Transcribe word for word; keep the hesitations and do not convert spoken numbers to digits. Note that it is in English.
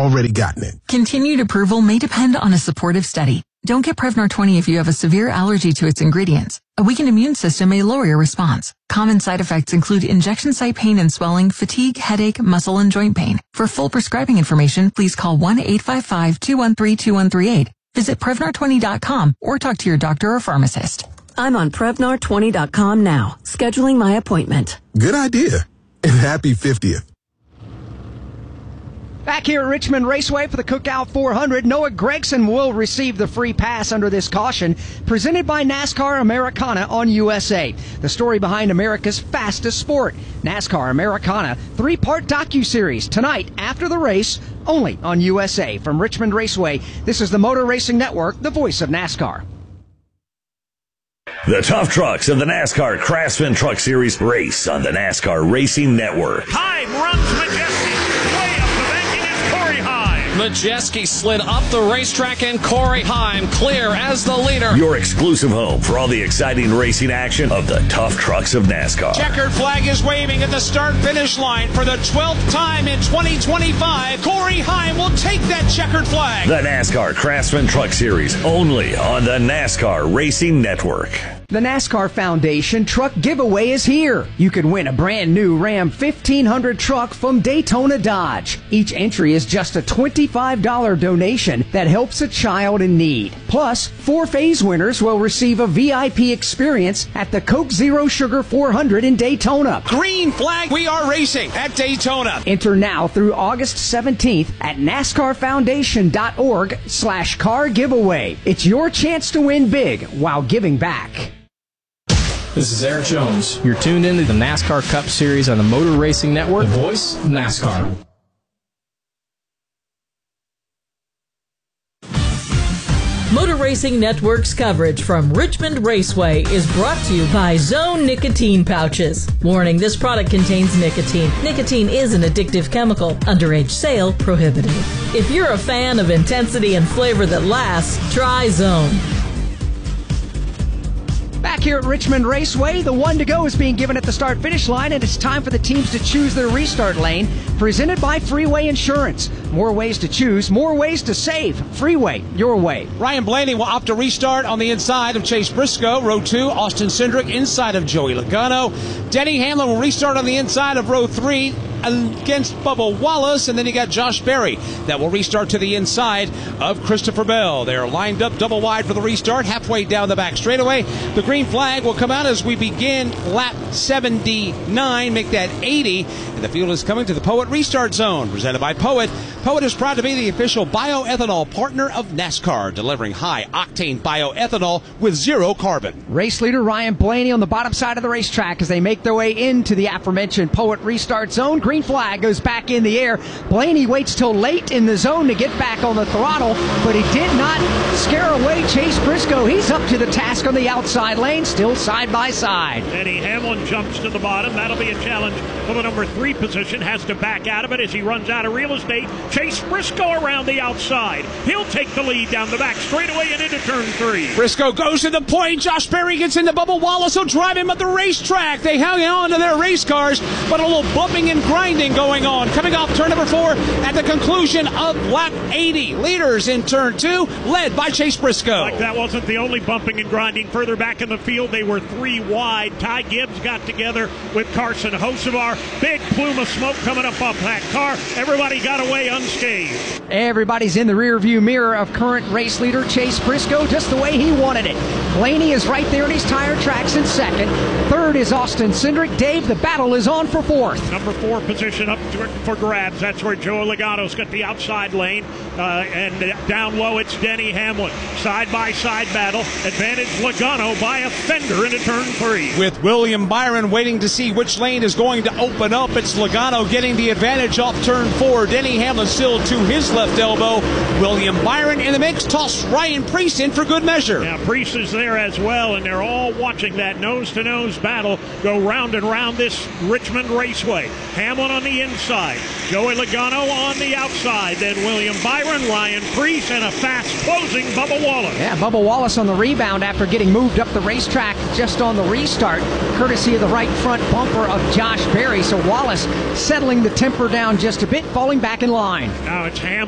already gotten it. Continued approval may depend on a supportive study. Don't get Prevnar twenty if you have a severe allergy to its ingredients. A weakened immune system may lower your response. Common side effects include injection site pain and swelling, fatigue, headache, muscle, and joint pain. For full prescribing information, please call one eight five five, two one three, two one three eight. Visit Prevnar twenty dot com or talk to your doctor or pharmacist. I'm on Prevnar twenty dot com now, scheduling my appointment. Good idea. And happy fiftieth. Back here at Richmond Raceway for the Cookout four hundred, Noah Gragson will receive the free pass under this caution, presented by NASCAR Americana on U S A. The story behind America's fastest sport. NASCAR Americana, three-part docuseries tonight after the race, only on U S A. From Richmond Raceway, this is the Motor Racing Network, the voice of NASCAR. The tough trucks of the NASCAR Craftsman Truck Series race on the NASCAR Racing Network. Time runs Majeski. Way up the bank, and it's Corey Heim. Majeski slid up the racetrack, and Corey Heim clear as the leader. Your exclusive home for all the exciting racing action of the tough trucks of NASCAR. Checkered flag is waving at the start-finish line for the twelfth time in twenty twenty-five. Corey Heim will take that checkered flag. The NASCAR Craftsman Truck Series, only on the NASCAR Racing Network. The NASCAR Foundation Truck Giveaway is here. You can win a brand new Ram fifteen hundred truck from Daytona Dodge. Each entry is just a twenty-five dollars donation that helps a child in need. Plus, four phase winners will receive a V I P experience at the Coke Zero Sugar four hundred in Daytona. Green flag, we are racing at Daytona. Enter now through August seventeenth at NASCARFoundation.org slash car giveaway. It's your chance to win big while giving back. This is Eric Jones. You're tuned into the NASCAR Cup Series on the Motor Racing Network, the voice of NASCAR. Motor Racing Network's coverage from Richmond Raceway is brought to you by Zone Nicotine Pouches. Warning, this product contains nicotine. Nicotine is an addictive chemical. Underage sale prohibited. If you're a fan of intensity and flavor that lasts, try Zone. Back here at Richmond Raceway, the one to go is being given at the start-finish line, and it's time for the teams to choose their restart lane, presented by Freeway Insurance. More ways to choose, more ways to save. Freeway, your way. Ryan Blaney will opt to restart on the inside of Chase Briscoe. Row two, Austin Cindric inside of Joey Logano. Denny Hamlin will restart on the inside of row three against Bubba Wallace, and then you got Josh Berry that will restart to the inside of Christopher Bell. They're lined up double wide for the restart, halfway down the back straightaway. The green flag will come out as we begin lap seventy-nine, make that eighty, and the field is coming to the Poet Restart Zone, presented by Poet. Poet is proud to be the official bioethanol partner of NASCAR, delivering high-octane bioethanol with zero carbon. Race leader Ryan Blaney on the bottom side of the racetrack as they make their way into the aforementioned Poet Restart Zone. Green flag goes back in the air. Blaney waits till late in the zone to get back on the throttle, but he did not scare away Chase Briscoe. He's up to the task on the outside lane, still side by side. Denny Hamlin jumps to the bottom. That'll be a challenge for the number three position. Has to back out of it as he runs out of real estate. Chase Briscoe around the outside. He'll take the lead down the back straightaway and into turn three. Briscoe goes to the point. Josh Berry gets into Bubba Wallace. He'll drive him at the racetrack. They hang on to their race cars, but a little bumping and grinding going on. Coming off turn number four at the conclusion of lap eighty. Leaders in turn two, led by Chase Briscoe. Like that wasn't the only bumping and grinding. Further back in the field, they were three wide. Ty Gibbs got together with Carson Hocevar. Big plume of smoke coming up off that car. Everybody got away unscathed. Everybody's in the rearview mirror of current race leader Chase Briscoe, just the way he wanted it. Blaney is right there in his tire tracks in second. Third is Austin Cindric. Dave, the battle is on for fourth. Number four position up for grabs. That's where Joe Logano's got the outside lane. Uh, and down low, it's Denny Hamlin. Side-by-side battle. Advantage Logano by a fender into turn three. With William Byron waiting to see which lane is going to open up, it's Logano getting the advantage off turn four. Denny Hamlin still to his left elbow. William Byron in the mix. Toss Ryan Preece in for good measure. Now, Preece is there as well, and they're all watching that nose-to-nose battle go round and round this Richmond Raceway. Hamlin on the inside. Joey Logano on the outside. Then William Byron, Ryan Preece, and a fast-closing Bubba Wallace. Yeah, Bubba Wallace on the rebound after getting moved up the racetrack just on the restart, courtesy of the right front bumper of Josh Berry. So Wallace settling the temper down just a bit, falling back in line. Now it's Hamlin.